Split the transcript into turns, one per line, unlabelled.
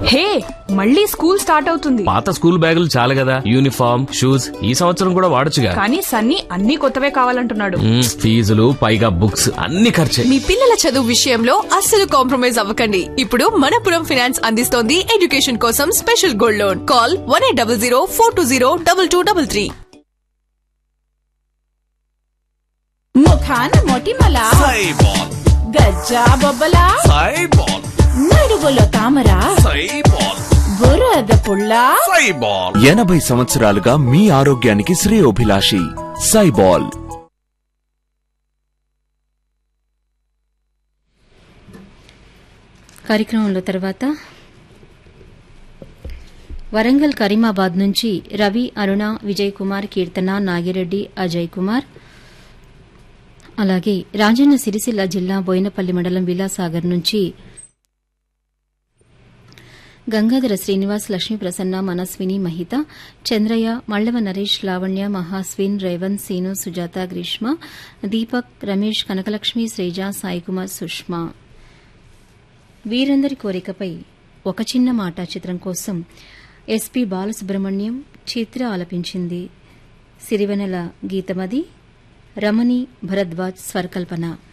హే, మళ్ళీ school start అవుతుంది.
పాత స్కూల్ బ్యాగులు చాలు కదా, యూనిఫామ్ షూస్ ఈ సంవత్సరం కూడా వాడొచ్చుగా.
కానీ సన్నీ అన్ని కొత్తవే కావాలంటున్నాడు.
ఫీజులు పైగా బుక్స్ అన్ని ఖర్చే.
మీ పిల్లల చదువు విషయంలో అస్సలు కాంప్రమైజ్ అవ్వకండి. ఇప్పుడు మనపురం ఫైనాన్స్ అందిస్తోంది ఎడ్యుకేషన్ కోసం స్పెషల్ గోల్డ్ లోన్. కాల్ 1800 420 2233.
ముఖాన మొటిమల
సైబాల్,
గజ్జా బొబ్బల
సైబాల్,
నడుగులో తామర
సైబాల్,
బురద పుల్ల
సైబాల్.
80 సంవత్సరాలుగా మీ ఆరోగ్యానికి శ్రేయోభిలాషి సైబాల్.
కార్యక్రమంలో తర్వాత వరంగల్ కరీమాబాద్ నుంచి రవి, అరుణ, విజయ్ కుమార్, కీర్తన, నాగిరెడ్డి, అజయ్ కుమార్, అలాగే రాజన్న సిరిసిల్ల జిల్లా బోయినపల్లి మండలం విలాసాగర్ నుంచి గంగాధర శ్రీనివాస్, లక్ష్మీ ప్రసన్న, మనస్విని, మహిత, చంద్రయ్య, మళ్లవ నరేష్, లావణ్య, మహాస్విన్, రేవంత్, సీను, సుజాత, గ్రీష్మ, దీపక్, రమేష్, కనకలక్ష్మి, శ్రీజ, సాయికుమార్, సుష్మా వీరందరి కోరికపై ఒక చిన్న మాట చిత్రం కోసం ఎస్పీ బాలసుబ్రహ్మణ్యం చిత్ర ఆలపించింది. సిరివెనెల గీతమది, రమణి భరద్వాజ్ స్వరకల్పన.